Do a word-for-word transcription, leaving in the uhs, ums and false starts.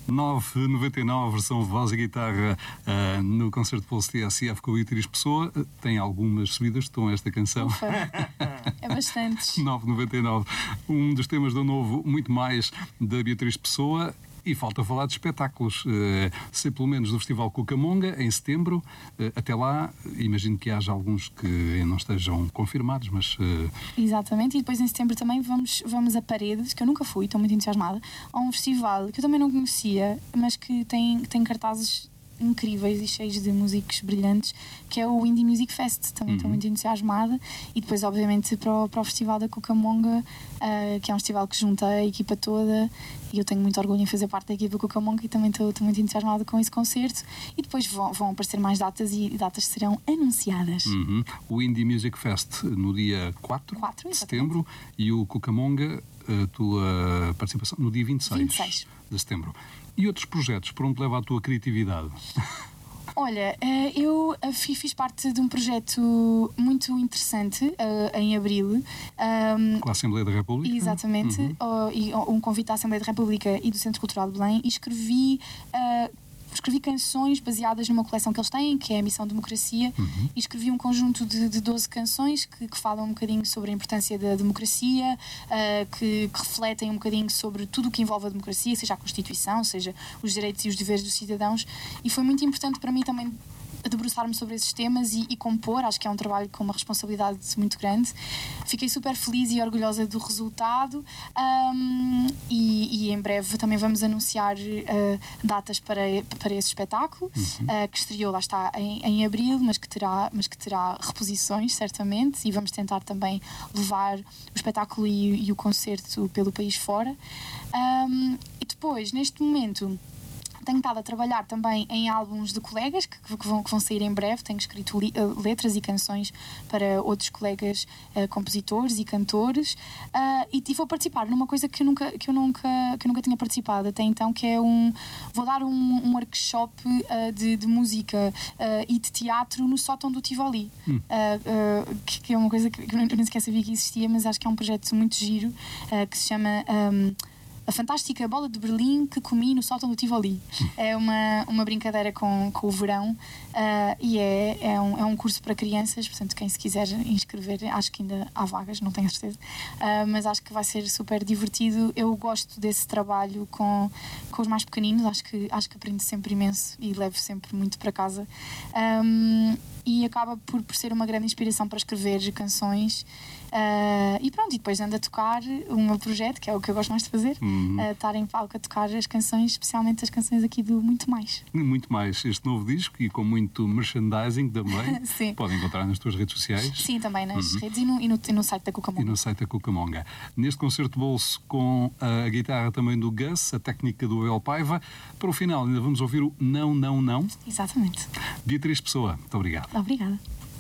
nove noventa e nove, versão voz e guitarra uh, no concerto Pulse T S F com a Beatriz Pessoa. Tem algumas subidas de tom esta canção. Ufa, é bastante. nove noventa e nove. Um dos temas do novo Muito Mais, da Beatriz Pessoa. E falta falar de espetáculos, uh, sei pelo menos do Festival Cucamonga, em setembro. Uh, até lá, imagino que haja alguns que não estejam confirmados, mas... Uh... Exatamente, e depois em setembro também vamos, vamos a Paredes, que eu nunca fui, estou muito entusiasmada, a um festival que eu também não conhecia, mas que tem, tem cartazes incríveis e cheios de músicos brilhantes, que é o Indie Music Fest. Também estou uhum. muito entusiasmada. E depois, obviamente, para o, para o Festival da Cucamonga, uh, que é um festival que junta a equipa toda, e eu tenho muito orgulho em fazer parte da equipa Cucamonga, e também estou, estou muito entusiasmada com esse concerto. E depois vão, vão aparecer mais datas, e datas serão anunciadas. Uhum. O Indie Music Fest no dia quatro de setembro, e o Cucamonga, a tua participação, no dia vinte e seis, vinte e seis de setembro. E outros projetos, por onde leva a tua criatividade? Olha, eu fiz parte de um projeto muito interessante em abril. Com a Assembleia da República? Exatamente, uhum. um convite à Assembleia da República e do Centro Cultural de Belém, e escrevi... Escrevi canções baseadas numa coleção que eles têm, que é a Missão Democracia, uhum. e escrevi um conjunto de, de doze canções que, que falam um bocadinho sobre a importância da democracia, uh, que, que refletem um bocadinho sobre tudo o que envolve a democracia, seja a Constituição, seja os direitos e os deveres dos cidadãos, e foi muito importante para mim também debruçar-me sobre esses temas e, e compor. Acho que é um trabalho com uma responsabilidade muito grande. Fiquei super feliz e orgulhosa do resultado, um, e, e em breve também vamos anunciar uh, datas para, para esse espetáculo, uhum. uh, que estreou, lá está, em, em abril, mas que, terá, mas que terá reposições, certamente, e vamos tentar também levar o espetáculo e, e o concerto pelo país fora. Um, e depois, neste momento, tenho estado a trabalhar também em álbuns de colegas que, que, vão, que vão sair em breve. Tenho escrito li, uh, letras e canções para outros colegas uh, compositores e cantores, uh, e, e vou participar numa coisa que eu, nunca, que, eu nunca, que eu nunca tinha participado até então, que é um... Vou dar um, um workshop uh, de, de música uh, e de teatro no sótão do Tivoli, hum. uh, uh, que, que é uma coisa que, que eu nem sequer sabia que existia, mas acho que é um projeto muito giro, uh, que se chama... Um, A Fantástica Bola de Berlim que Comi no Sótão do Tivoli. É uma, uma brincadeira com, com o verão, uh, e é, é, um, é um curso para crianças, portanto quem se quiser inscrever, acho que ainda há vagas, não tenho certeza, uh, mas acho que vai ser super divertido. Eu gosto desse trabalho com, com os mais pequeninos, acho que, acho que aprendo sempre imenso e levo sempre muito para casa. Um, e acaba por, por ser uma grande inspiração para escrever canções, uh, e pronto, e depois ando a tocar o meu projeto, que é o que eu gosto mais de fazer, uhum. uh, estar em palco a tocar as canções, especialmente as canções aqui do Muito Mais. Muito Mais, este novo disco, e com muito merchandising também. Sim. Podem encontrar nas tuas redes sociais. Sim, também nas uhum. redes e no, e, no, e no site da Cucamonga. E no site da Cucamonga. Neste concerto bolso, com a guitarra também do Gus, a técnica do Abel Paiva. Para o final ainda vamos ouvir o Não, Não, Não. Exatamente. Beatriz Pessoa, muito obrigado. Obrigada.